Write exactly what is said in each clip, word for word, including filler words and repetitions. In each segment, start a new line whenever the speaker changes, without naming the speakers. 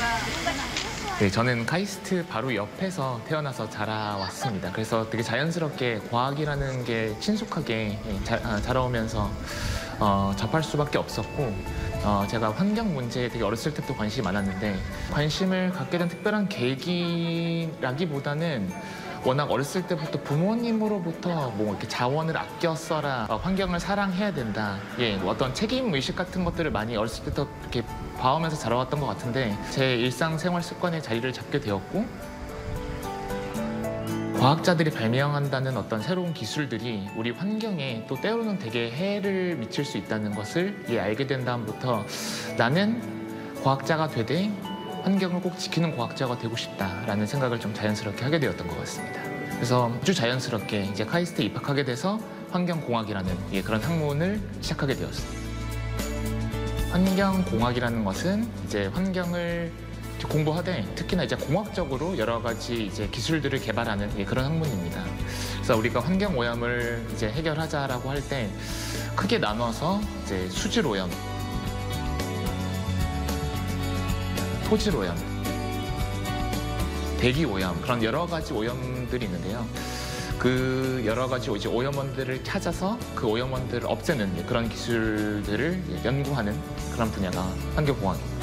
네, 저는 카이스트 바로 옆에서 태어나서 자라왔습니다. 그래서 되게 자연스럽게 과학이라는 게 친숙하게 자, 아, 자라오면서 어, 접할 수밖에 없었고 어, 제가 환경 문제에 되게 어렸을 때부터 관심이 많았는데 관심을 갖게 된 특별한 계기라기보다는 워낙 어렸을 때부터 부모님으로부터 뭐 이렇게 자원을 아껴 써라, 어, 환경을 사랑해야 된다, 예, 뭐 어떤 책임 의식 같은 것들을 많이 어렸을 때부터 이렇게 봐오면서 자라왔던 것 같은데 제 일상생활 습관에 자리를 잡게 되었고 과학자들이 발명한다는 어떤 새로운 기술들이 우리 환경에 또 때로는 되게 해를 미칠 수 있다는 것을 예, 알게 된 다음부터 나는 과학자가 되되 환경을 꼭 지키는 과학자가 되고 싶다라는 생각을 좀 자연스럽게 하게 되었던 것 같습니다. 그래서 아주 자연스럽게 이제 카이스트에 입학하게 돼서 환경공학이라는 예, 그런 학문을 시작하게 되었습니다. 환경공학이라는 것은 이제 환경을 공부하되 특히나 이제 공학적으로 여러 가지 이제 기술들을 개발하는 예, 그런 학문입니다. 그래서 우리가 환경 오염을 이제 해결하자라고 할 때 크게 나눠서 이제 수질 오염, 토질 오염, 대기 오염 그런 여러 가지 오염들이 있는데요. 그 여러 가지 이제 오염원들을 찾아서 그 오염원들을 없애는 그런 기술들을 연구하는 그런 분야가 환경공학입니다.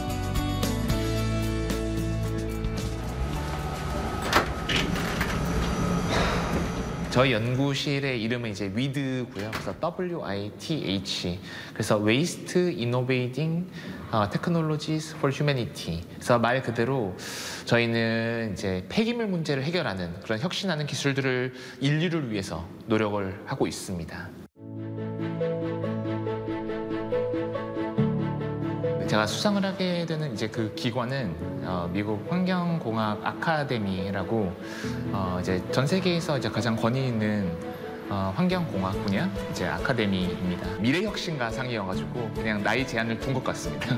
저희 연구실의 이름은 이제 위드고요. 그래서 더블유 아이 티 에이치. 그래서 Waste Innovating Technologies for Humanity. 그래서 말 그대로 저희는 이제 폐기물 문제를 해결하는 그런 혁신하는 기술들을 인류를 위해서 노력을 하고 있습니다. 제가 수상을 하게 되는 이제 그 기관은 어, 미국 환경공학 아카데미라고 어, 이제 전 세계에서 이제 가장 권위 있는 어, 환경공학 분야 이제 아카데미입니다. 미래혁신가 상이어가지고 그냥 나이 제한을 둔 것 같습니다.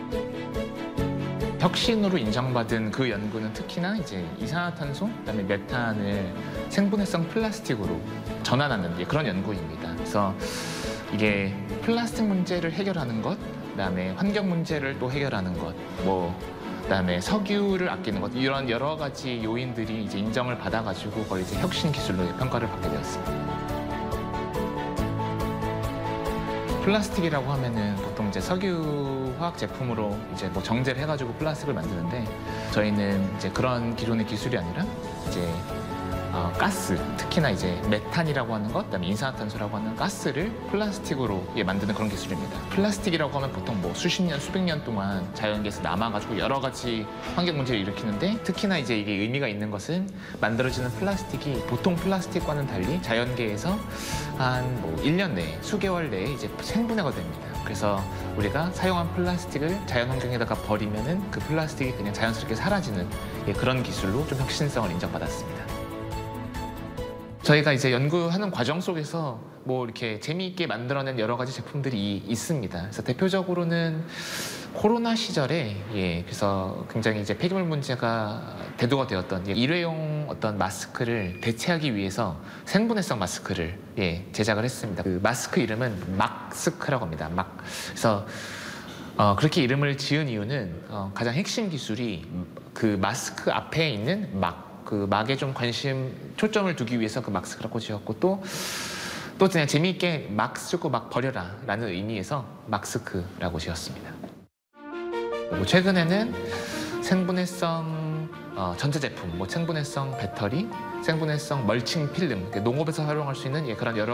혁신으로 인정받은 그 연구는 특히나 이제 이산화탄소, 그다음에 메탄을 생분해성 플라스틱으로 전환하는 그런 연구입니다. 그래서 이게 플라스틱 문제를 해결하는 것, 그다음에 환경 문제를 또 해결하는 것, 뭐 그다음에 석유를 아끼는 것 이런 여러 가지 요인들이 이제 인정을 받아가지고 거의 이제 혁신 기술로 평가를 받게 되었습니다. 플라스틱이라고 하면은 보통 이제 석유 화학 제품으로 이제 뭐 정제를 해가지고 플라스틱을 만드는데 저희는 이제 그런 기존의 기술이 아니라 이제 어, 가스, 특히나 이제 메탄이라고 하는 것, 그다음에 이산화탄소라고 하는 가스를 플라스틱으로 예, 만드는 그런 기술입니다. 플라스틱이라고 하면 보통 뭐 수십 년, 수백 년 동안 자연계에서 남아가지고 여러 가지 환경 문제를 일으키는데 특히나 이제 이게 의미가 있는 것은 만들어지는 플라스틱이 보통 플라스틱과는 달리 자연계에서 한 뭐 일 년 내에, 수개월 내에 이제 생분해가 됩니다. 그래서 우리가 사용한 플라스틱을 자연환경에다가 버리면은 그 플라스틱이 그냥 자연스럽게 사라지는 예, 그런 기술로 좀 혁신성을 인정받았습니다. 저희가 이제 연구하는 과정 속에서 뭐 이렇게 재미있게 만들어낸 여러 가지 제품들이 있습니다. 그래서 대표적으로는 코로나 시절에 예, 그래서 굉장히 이제 폐기물 문제가 대두가 되었던 예, 일회용 어떤 마스크를 대체하기 위해서 생분해성 마스크를 예, 제작을 했습니다. 그 마스크 이름은 막스크라고 합니다. 막. 그래서 어, 그렇게 이름을 지은 이유는 어, 가장 핵심 기술이 그 마스크 앞에 있는 막. 그 막에 좀 관심, 초점을 두기 위해서 그 막스크라고 지었고 또, 또 그냥 재미있게 막 쓰고 막 버려라 라는 의미에서 막스크라고 지었습니다. 그리고 최근에는 생분해성 어, 전자제품, 뭐 생분해성 배터리, 생분해성 멀칭 필름, 농업에서 활용할 수 있는 예, 그런 여러